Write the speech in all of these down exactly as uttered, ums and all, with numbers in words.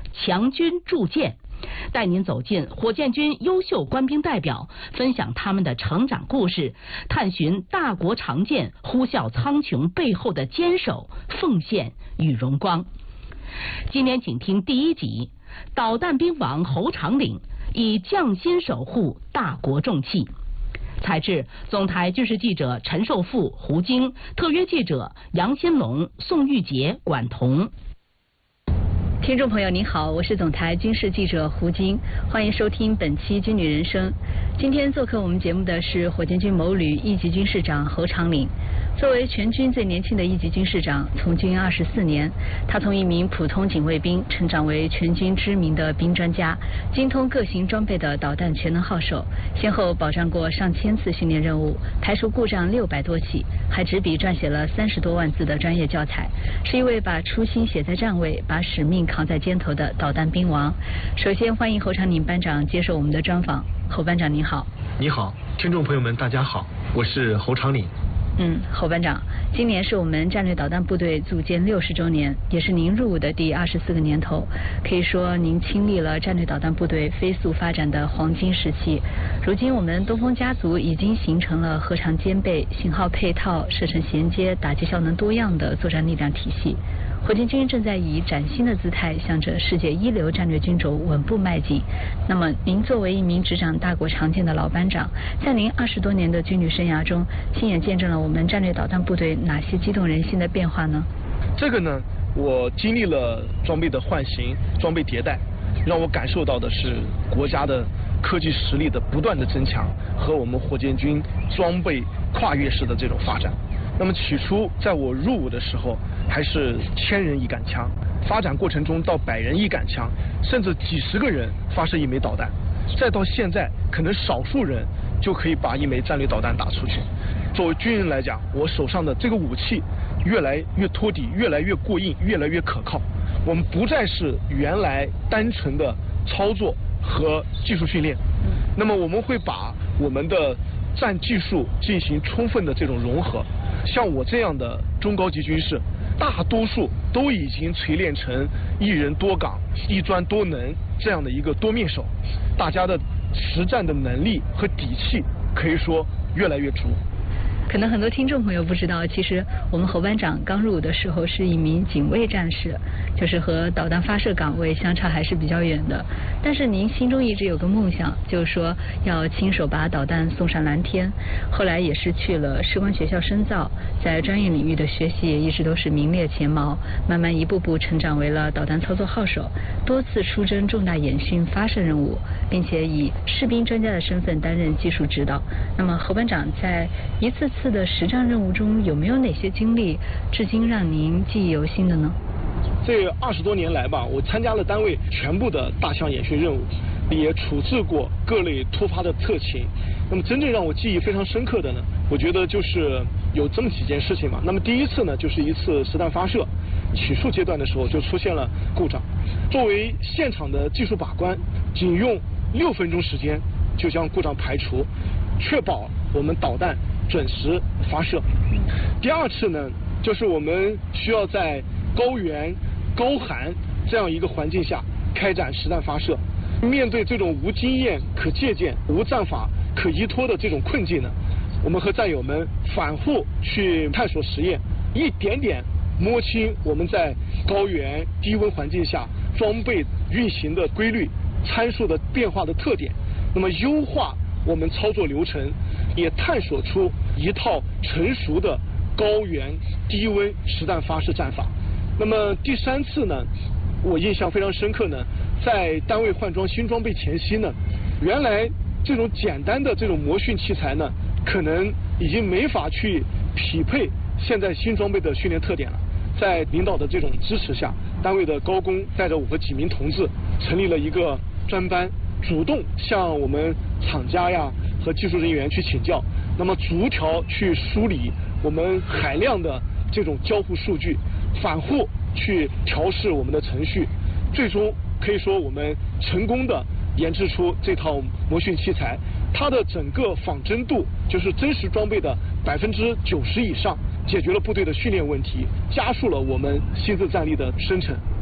强军铸剑，带您走进火箭军优秀官兵代表，分享他们的成长故事，探寻大国长剑呼啸苍穹背后的坚守、奉献与荣光。今天请听第一集，导弹兵王侯长岭以匠心守护大国重器。采制总台军事记者陈寿富、胡晶，特约记者杨新龙、宋玉杰、管彤。 听众朋友您好，我是总台军事记者胡晶，欢迎收听本期军旅人生。今天做客我们节目的是火箭军某旅一级军事长侯长岭。作为全军最年轻的一级军事长，从军二十四年，他从一名普通警卫兵成长为全军知名的兵专家，精通各型装备的导弹全能号手，先后保障过上千次训练任务，排除故障六百多起，还执笔撰写了三十多万字的专业教材，是一位把初心写在站位，把使命扛在肩头的导弹兵王。首先欢迎侯长岭班长接受我们的专访。侯班长您好。 你好，听众朋友们大家好，我是侯长岭。 嗯，侯班长，今年是我们战略导弹部队组建六十周年，也是您入伍的第二十四个年头。可以说，您亲历了战略导弹部队飞速发展的黄金时期。如今，我们东风家族已经形成了核常兼备、型号配套、射程衔接、打击效能多样的作战力量体系。火箭军正在以崭新的姿态向着世界一流战略军轴稳步迈进。那么，您作为一名执掌大国长剑的老班长，在您二十多年的军旅生涯中，亲眼见证了我们战略导弹部队哪些激动人心的变化呢？ 这个呢，我经历了装备的换型、装备迭代，让我感受到的是国家的科技实力的不断的增强和我们火箭军装备跨越式的这种发展。那么起初在我入伍的时候还是千人一杆枪，发展过程中到百人一杆枪，甚至几十个人发射一枚导弹，再到现在可能少数人就可以把一枚战略导弹打出去。作为军人来讲，我手上的这个武器越来越托底，越来越过硬，越来越可靠。我们不再是原来单纯的操作和技术训练，那么我们会把我们的战技术进行充分的这种融合。像我这样的中高级军士，大多数都已经锤炼成一人多岗、一专多能这样的一个多面手，大家的实战的能力和底气可以说越来越足。 可能很多听众朋友不知道，其实我们侯班长刚入伍的时候是一名警卫战士，就是和导弹发射岗位相差还是比较远的。但是您心中一直有个梦想，就是说要亲手把导弹送上蓝天。后来也是去了士官学校深造，在专业领域的学习也一直都是名列前茅，慢慢一步步成长为了导弹操作号手，多次出征重大演训发射任务，并且以士兵专家的身份担任技术指导。那么侯班长在一次次的实战任务中，有没有哪些经历至今让您记忆犹新的呢？ 这二十多年来吧，我参加了单位全部的大项演训任务，也处置过各类突发的特情。那么真正让我记忆非常深刻的呢，我觉得就是有这么几件事情嘛。那么第一次呢，就是一次实弹发射，起诉阶段的时候就出现了故障。作为现场的技术把关，仅用六分钟时间就将故障排除，确保我们导弹准时发射。第二次呢，就是我们需要在高原、高寒这样一个环境下开展实弹发射。面对这种无经验可借鉴、无战法可依托的这种困境呢，我们和战友们反复去探索实验，一点点摸清我们在高原低温环境下装备运行的规律、参数的变化的特点，那么优化我们操作流程，也探索出一套成熟的高原低温实弹发射战法。那么第三次呢，我印象非常深刻呢，在单位换装新装备前夕呢，原来这种简单的这种模训器材呢，可能已经没法去匹配现在新装备的训练特点了。在领导的这种支持下，单位的高工带着我和几名同志成立了一个专班，主动向我们厂家呀和技术人员去请教，那么逐条去梳理我们海量的这种交互数据，反复去调试我们的程序，最终可以说我们成功的研制出这套模训器材，它的整个仿真度就是真实装备的百分之九十以上，解决了部队的训练问题，加速了我们新质战力的生成。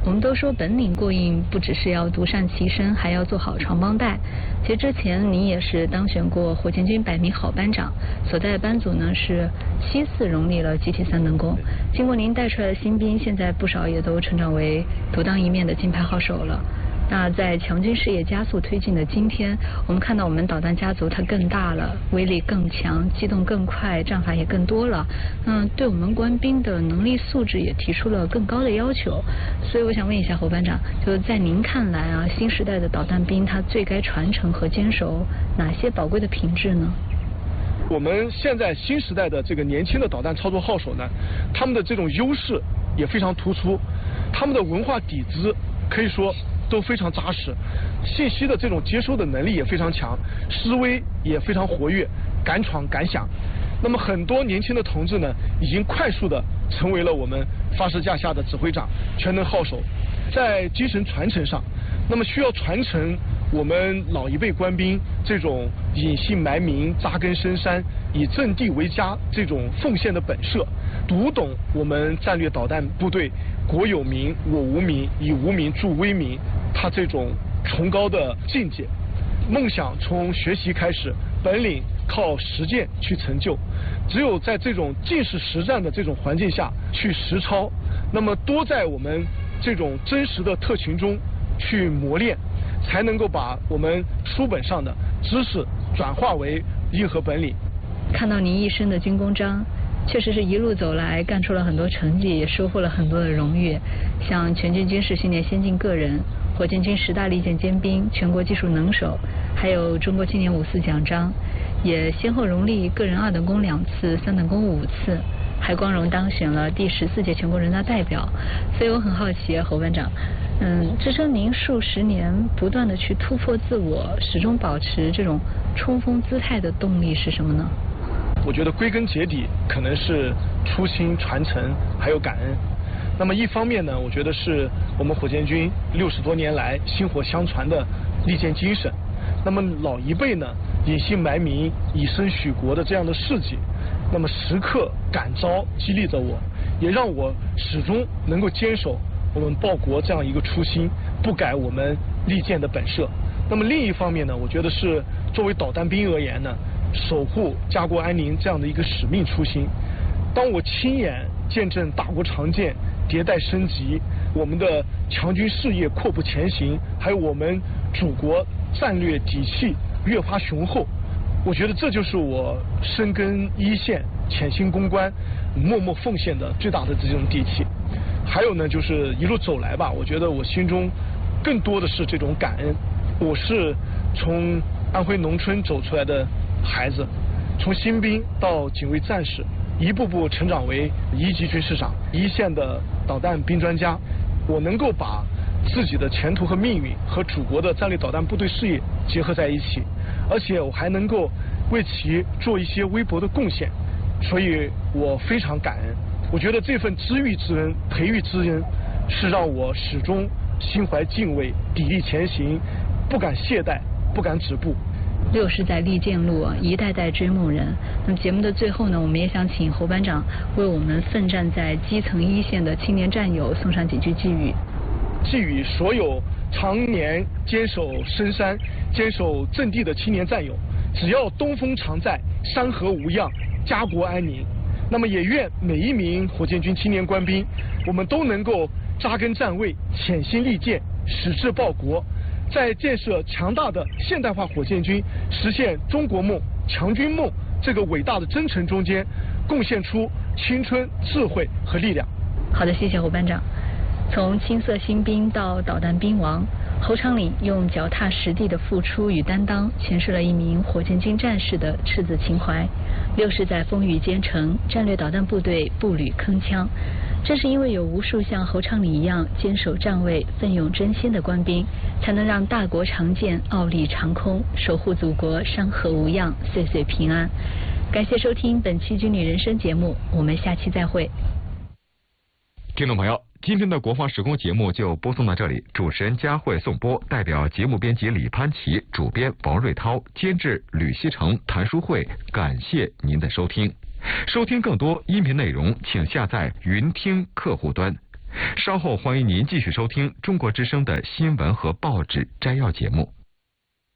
我们都说本领过硬，不只是要独善其身，还要做好传帮带。其实之前您也是当选过火箭军百名好班长，所在的班组呢是七次荣立了集体三等功。经过您带出来的新兵，现在不少也都成长为独当一面的金牌好手了。那在强军事业加速推进的今天，我们看到我们导弹家族它更大了，威力更强，机动更快，战法也更多了。嗯，对我们官兵的能力素质也提出了更高的要求。所以我想问一下侯班长，就是在您看来啊，新时代的导弹兵他最该传承和坚守哪些宝贵的品质呢？ 我们现在新时代的这个年轻的导弹操作号手呢，他们的这种优势也非常突出，他们的文化底子可以说都非常扎实，信息的这种接收的能力也非常强，思维也非常活跃，敢闯敢想。那么很多年轻的同志呢，已经快速的成为了我们发射架下的指挥长、全能号手。在精神传承上，那么需要传承我们老一辈官兵这种隐姓埋名、扎根深山、以阵地为家这种奉献的本色，读懂我们战略导弹部队国有民我无民，以无民助威民，他这种崇高的境界。梦想从学习开始，本领靠实践去成就。只有在这种尽是实战的这种环境下去实操，那么多在我们这种真实的特勤中去磨练，才能够把我们书本上的知识转化为硬核本领。 看到您一生的军功章，确实是一路走来干出了很多成绩，也收获了很多的荣誉，像全军军事训练先进个人、火箭军十大利剑尖兵、全国技术能手，还有中国青年五四奖章，也先后荣立个人二等功两次、三等功五次，还光荣当选了第十四届全国人大代表。所以我很好奇，侯班长，嗯，支撑您数十年不断的去突破自我，始终保持这种冲锋姿态的动力是什么呢？ 我觉得归根结底可能是初心、传承还有感恩。那么一方面呢，我觉得是我们火箭军六十多年来薪火相传的利剑精神。那么老一辈呢，隐姓埋名、以身许国的这样的事迹，那么时刻感召激励着我，也让我始终能够坚守我们报国这样一个初心，不改我们利剑的本色。那么另一方面呢，我觉得是作为导弹兵而言呢，守护家国安宁这样的一个使命初心。当我亲眼见证大国长建迭代升级，我们的强军事业阔步前行，还有我们祖国战略底气越发雄厚，我觉得这就是我深耕一线、潜心攻关、默默奉献的最大的这种底气。还有呢，就是一路走来吧，我觉得我心中更多的是这种感恩。我是从安徽农村走出来的孩子，从新兵到警卫战士，一步步成长为一级军事长、一线的导弹兵专家。我能够把自己的前途和命运和祖国的战略导弹部队事业结合在一起，而且我还能够为其做一些微薄的贡献，所以我非常感恩。我觉得这份知遇之恩、培育之恩，是让我始终心怀敬畏、砥砺前行，不敢懈怠，不敢止步。 六十载利剑路，一代代追梦人。那么节目的最后呢，我们也想请侯班长为我们奋战在基层一线的青年战友送上几句寄语。 寄予所有常年坚守深山、坚守阵地的青年战友，只要东风常在，山河无恙，家国安宁。那么也愿每一名火箭军青年官兵，我们都能够扎根站位，潜心利剑，矢志报国，在建设强大的现代化火箭军、实现中国梦、强军梦这个伟大的征程中间，贡献出青春、智慧和力量。 好的，谢谢侯班长。从青色新兵到导弹兵王，侯长岭用脚踏实地的付出与担当，诠释了一名火箭军战士的赤子情怀。六十载风雨兼程，战略导弹部队步履铿锵。正是因为有无数像侯长岭一样坚守站位、奋勇争先的官兵，才能让大国长建、傲立长空，守护祖国山河无恙，岁岁平安。感谢收听本期《军旅人生》节目，我们下期再会。 听众朋友，今天的国防时空节目就播送到这里，主持人佳慧送播，代表节目编辑李潘琪、主编王瑞涛、监制吕希成、谭淑慧，感谢您的收听。收听更多音频内容，请下载云听客户端。 稍后欢迎您继续收听中国之声的新闻和报纸摘要节目。